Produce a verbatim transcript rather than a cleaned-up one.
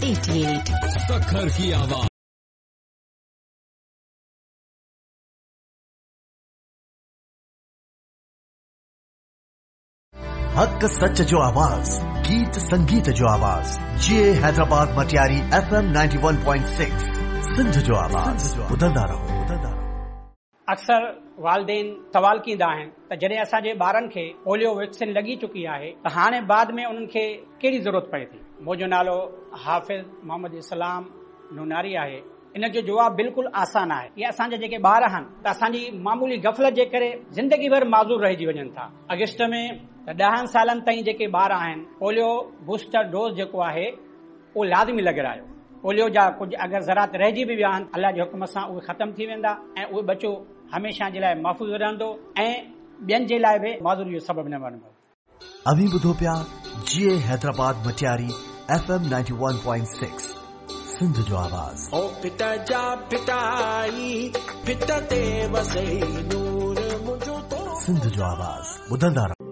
अठासी। सखर की आवाज। हक सच जो आवाज, गीत संगीत जो आवाज, जे Hyderabad Matiari F M ninety one point six, Sindh जो आवाज, ॿुधंदा रहो ॿुधंदा रहो। अक्सर वालदेन सवाल कींदा आहिनि त जॾहिं असांजे ॿारनि खे पोलियो वैक्सीन लॻी चुकी आहे त हाणे बाद में उन्हनि खे कहिड़ी ज़रूरत पए थी। मुंहिंजो नालो हाफ़िज़ मोहम्मद इस्लाम नूनारी आहे। इन जो जवाबु बिल्कुलु आसान आहे। ये असांजा जेके ॿार आहिनि त असांजी मामूली गफ़लत जे करे ज़िंदगी भर माज़ूर रहिजी वञनि था। अगस्त में त ॾहनि सालनि ताईं जेके ॿार आहिनि पोलियो बूस्टर डोज़ जेको आहे उहो लाज़मी लॻारायो। पोलियो जा कुझु अगरि ज़रात रहिजी बि विया आहिनि, अल्लाह जे हुकुम सां उहे ख़तम थी वेंदा ऐं उहे बचो हमेशा जे लाइ महफ़ूज़ रहंदो ऐं ॿियनि जे लाइ बि माज़ूरी जो सबबु न बणंदो। अभी ॿुधो पिया जे Hyderabad Matiari F M ninety one point six, Sindh जो आवाज़। ओ पिता जा पिटाई पिता ते वसे नूर मुझो तो सिंध जो आवाज़, ॿुधंदा रहो।